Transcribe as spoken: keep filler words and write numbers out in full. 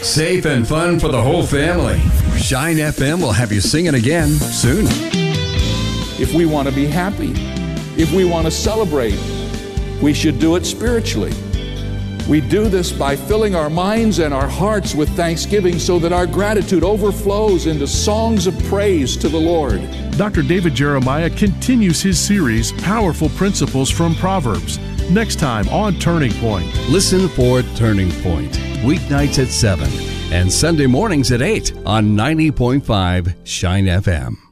Safe and fun for the whole family. Shine F M will have you singing again soon. If we want to be happy, if we want to celebrate, we should do it spiritually. We do this by filling our minds and our hearts with thanksgiving so that our gratitude overflows into songs of praise to the Lord. Doctor David Jeremiah continues his series, Powerful Principles from Proverbs, next time on Turning Point. Listen for Turning Point, weeknights at seven and Sunday mornings at eight on ninety point five Shine F M.